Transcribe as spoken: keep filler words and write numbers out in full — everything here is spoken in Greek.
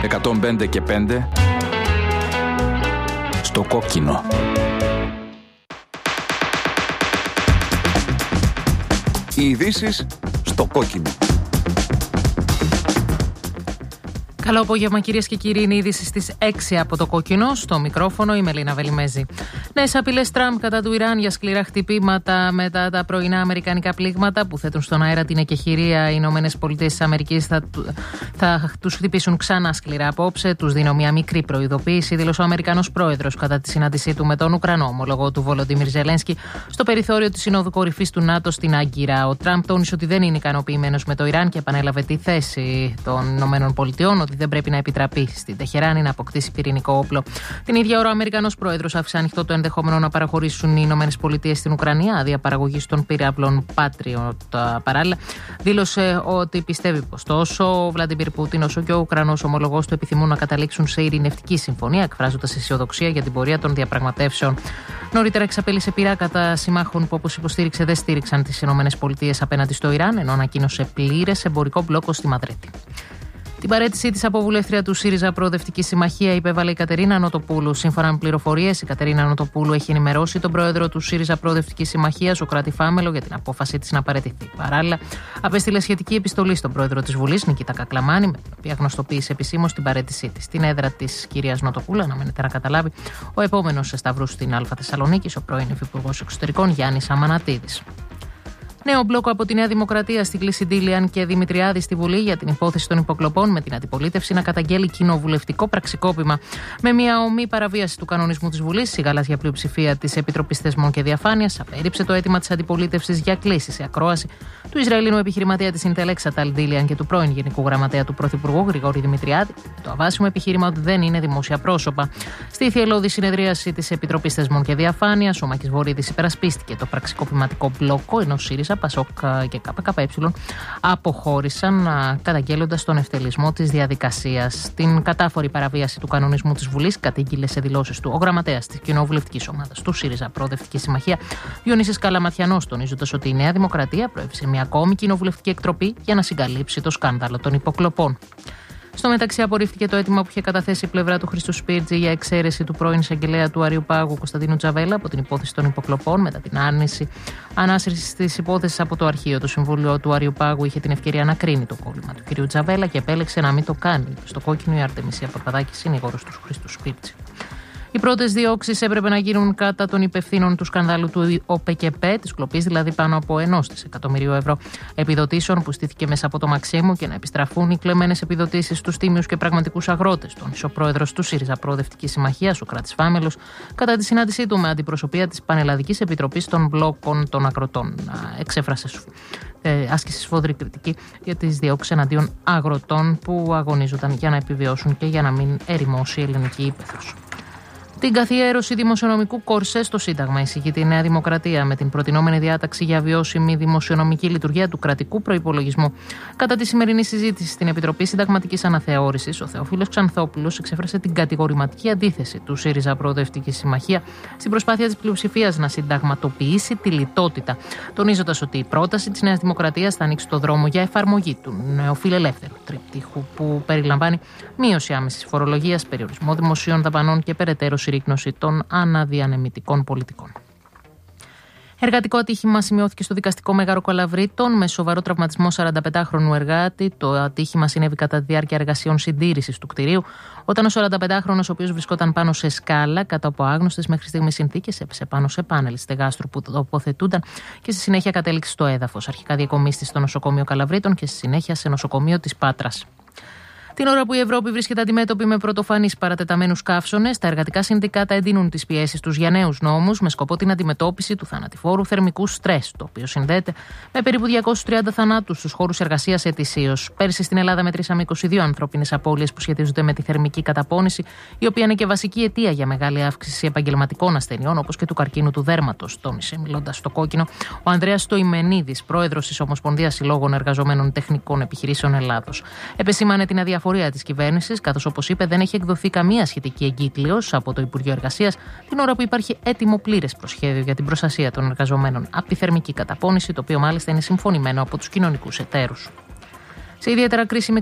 εκατόν πέντε και πέντε στο κόκκινο. Οι ειδήσεις στο κόκκινο. Καλό απόγευμα, κυρίες και κύριοι. Είναι η είδηση στις έξι από το κόκκινο. Στο μικρόφωνο η Μελίνα Βελιμέζη. Νέες απειλές Τραμπ κατά του Ιράν για σκληρά χτυπήματα μετά τα πρωινά αμερικανικά πλήγματα που θέτουν στον αέρα την εκεχηρία. Οι Ηνωμένες Πολιτείες της Αμερικής θα, θα τους χτυπήσουν ξανά σκληρά απόψε. Τους δίνω μια μικρή προειδοποίηση, δήλωσε ο Αμερικανός πρόεδρος κατά τη συνάντησή του με τον Ουκρανό ομολογό του Βολοντίμιρ Ζελένσκι στο περιθώριο της Συνόδου Κορυφής του ΝΑΤΟ στην Άγκυρα. Ο Τραμπ τόνισε ότι δεν είναι ικανοποιημένος με το Ιράν και επανέλαβε τη θέση των Ηνωμένων Πολιτειών ότι δεν πρέπει να επιτραπεί στην Τεχεράνη να αποκτήσει πυρηνικό όπλο. Την ίδια ώρα, ο Αμερικανός πρόεδρος άφησε ανοιχτό το ενδεχόμενο να παραχωρήσουν οι Ηνωμένες Πολιτείες στην Ουκρανία άδεια παραγωγής των πυράβλων Patriot. Παράλληλα, δήλωσε ότι πιστεύει πως τόσο ο Βλαντιμίρ Πούτιν όσο και ο Ουκρανός ομολογός του επιθυμούν να καταλήξουν σε ειρηνευτική συμφωνία, εκφράζοντας αισιοδοξία για την πορεία των διαπραγματεύσεων. Νωρίτερα εξαπέλυσε πειρά κατά συμμάχων που, όπως υποστήριξε, δεν στήριξαν τις Ηνωμένες Πολιτείες απέναντι στο Ιράν, ενώ ανακοίνωσε πλήρες εμπορικό μπλόκο στη Μαδρίτη. Την παραίτησή της από βουλεύτρια του ΣΥΡΙΖΑ Προοδευτική Συμμαχία υπέβαλε η Κατερίνα Νοτοπούλου. Σύμφωνα με πληροφορίες, η Κατερίνα Νοτοπούλου έχει ενημερώσει τον πρόεδρο του ΣΥΡΙΖΑ Προοδευτική Συμμαχία, Σωκράτη Φάμελο, για την απόφαση της να παραιτηθεί. Παράλληλα, απέστειλε σχετική επιστολή στον πρόεδρο της Βουλής, Νικήτα Κακλαμάνη, με την οποία γνωστοποίησε επισήμως την παραίτησή της. Στην έδρα της κυρίας Νοτοπούλου αναμένεται να καταλάβει ο επόμενος σταυρούς στην Α Θεσσαλονίκη, ο πρώην Υφυπουργός Εξωτερικών Γιάννης Αμανατίδης. Νέο μπλόκο από τη Νέα Δημοκρατία στη κλίση Ντίλιαν και Δημητριάδη στη Βουλή για την υπόθεση των υποκλοπών, με την αντιπολίτευση να καταγγέλει κοινοβουλευτικό πραξικόπημα. Με μια ομή παραβίαση του κανονισμού της Βουλής, η γαλάζια πλειοψηφία της Επιτροπής Θεσμών και Διαφάνειας απέρριψε το αίτημα της αντιπολίτευσης για κλήση σε ακρόαση του Ισραηλινού επιχειρηματία της Ιντελέξα Ταλ Ντίλιαν και του πρώην Γενικού Γραμματέα του Πρωθυπουργού Γρηγόρη Δημητριάδη, με το αβάσιμο επιχείρημα ότι δεν είναι δημόσια πρόσωπα. Στη θελώδη συνεδρίαση της Επιτροπής Θεσμών και Διαφάνειας, ο Μάκης Βορίδης υπερασπίστηκε το πραξικοπηματικό μπλόκο, ενώ ΣΥΡΙΖΑ, ΠΑΣΟΚ και ΚΚΕ αποχώρησαν καταγγέλλοντας τον ευτελισμό της διαδικασίας. Την κατάφορη παραβίαση του κανονισμού της Βουλής κατήγγειλε σε δηλώσεις του ο γραμματέας της κοινοβουλευτικής ομάδας του ΣΥΡΙΖΑ Προοδευτική Συμμαχία, Διονύσης Καλαματιανός, τονίζοντας ότι η Νέα Δημοκρατία προέβησε μια ακόμη κοινοβουλευτική εκτροπή για να συγκαλύψει το σκάνδαλο των υποκλοπών. Στο μεταξύ, απορρίφθηκε το αίτημα που είχε καταθέσει η πλευρά του Χρήστου Σπίρτζη για εξαίρεση του πρώην εισαγγελέα του Αριουπάγου Κωνσταντίνου Τζαβέλα από την υπόθεση των υποκλοπών μετά την άρνηση ανάσυρση τη υπόθεση από το αρχείο. Το Συμβούλιο του Αριουπάγου είχε την ευκαιρία να κρίνει το κόλλημα του κ. Τζαβέλα και επέλεξε να μην το κάνει. Στο κόκκινο, η Αρτεμισία Πορπαδάκη, συνήγορος του Χρήστου Σπίρτζη. Οι πρώτες διώξεις έπρεπε να γίνουν κατά των υπευθύνων του σκανδάλου του ΟΠΕΚΕΠΕ, της κλοπής δηλαδή πάνω από ενός δισεκατομμυρίου ευρώ επιδοτήσεων που στήθηκε μέσα από το Μαξίμου, και να επιστραφούν οι κλεμμένες επιδοτήσεις στους τίμιους και πραγματικούς αγρότες. Τον ισοπρόεδρος του ΣΥΡΙΖΑ Προοδευτική Συμμαχία, Σωκράτης Φάμελος, κατά τη συνάντησή του με αντιπροσωπεία της Πανελλαδικής Επιτροπής των Μπλόκων των Ακροτών, εξέφρασε ε, άσκηση σφόδρη κριτική για τις διώξεις εναντίον αγροτών που αγωνίζονταν για να επιβιώσουν και για να μην ερημώσει η ελληνική ύπαιθρος. Την καθιέρωση δημοσιονομικού κορσέ στο Σύνταγμα εισηγείται η Νέα Δημοκρατία με την προτινόμενη διάταξη για βιώσιμη δημοσιονομική λειτουργία του κρατικού προϋπολογισμού. Κατά τη σημερινή συζήτηση στην Επιτροπή Συνταγματικής Αναθεώρησης, ο Θεόφιλος Ξανθόπουλος εξέφρασε την κατηγορηματική αντίθεση του ΣΥΡΙΖΑ Προοδευτική Συμμαχία στην προσπάθεια της πλειοψηφίας να συνταγματοποιήσει τη λιτότητα, τονίζοντας ότι η πρόταση της Νέας Δημοκρατίας θα ανοίξει το δρόμο για εφαρμογή του νεοφιλελεύθερου τρίπτυχου που περιλαμβάνει μείωση άμεσης φορολογίας, περιορισμό δημοσίων δαπανών και περαιτέρω συρρίκνωση των αναδιανεμητικών πολιτικών. Εργατικό ατύχημα σημειώθηκε στο δικαστικό Μέγαρο Καλαβρίτων με σοβαρό τραυματισμό σαρανταπεντάχρονου εργάτη. Το ατύχημα συνέβη κατά τη διάρκεια εργασιών συντήρησης του κτηρίου, όταν ο σαρανταπεντάχρονος, ο οποίος βρισκόταν πάνω σε σκάλα κάτω από άγνωστες μέχρι στιγμής συνθήκες, έπεσε πάνω σε πάνελ στεγάστρου που τοποθετούνταν και στη συνέχεια κατέληξε στο έδαφος. Αρχικά διακομίστη στο νοσοκομείο Καλαβρίτων και στη συνέχεια σε νοσοκομείο της Πάτρας. Την ώρα που η Ευρώπη βρίσκεται αντιμέτωπη με πρωτοφανείς παρατεταμένους καύσωνες, τα εργατικά συνδικάτα εντείνουν τις πιέσεις τους για νέους νόμους με σκοπό την αντιμετώπιση του θανατηφόρου θερμικού στρες, το οποίο συνδέεται με περίπου διακόσιους τριάντα θανάτους στους χώρους εργασίας ετησίως. Πέρσι στην Ελλάδα μετρήσαμε είκοσι δύο ανθρώπινες απώλειες που σχετίζονται με τη θερμική καταπώνηση, η οποία είναι και βασική αιτία για μεγάλη αύξηση επαγγελματικών ασθενειών, όπως και του καρκίνου του δέρματος, τόνισε μιλώντας στο κόκκινο ο Ανδρέας Στοημενίδης, πρόεδρος της Ομοσπονδίας Συλλόγων Εργαζομένων Τεχνικών Επιχειρήσεων Ελλάδος. Επεσήμανε την αδιαφορία της κυβέρνησης, καθώς, όπως είπε, δεν έχει εκδοθεί καμία σχετική εγκύκλειος από το Υπουργείο Εργασίας, την ώρα που υπάρχει έτοιμο πλήρες προσχέδιο για την προστασία των εργαζομένων από τη θερμική καταπώνηση, το οποίο μάλιστα είναι συμφωνημένο από τους κοινωνικούς εταίρους. Σε ιδιαίτερα κρίσιμη